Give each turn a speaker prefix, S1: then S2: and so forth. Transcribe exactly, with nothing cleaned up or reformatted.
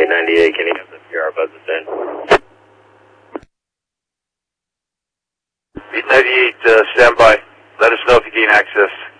S1: eight ninety-eight, can you have the P R buzz us in?
S2: eight ninety-eight, uh, stand by. Let us know if you gain access.